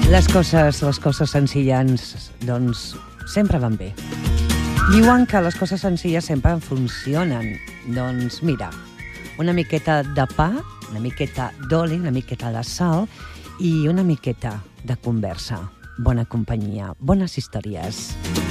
Les coses senzilles, doncs, sempre van bé. Diuen que les coses senzilles sempre funcionen. Doncs mira, una miqueta de pa, una miqueta d'oli, una miqueta de sal i una miqueta de conversa. Bona companyia, bones històries.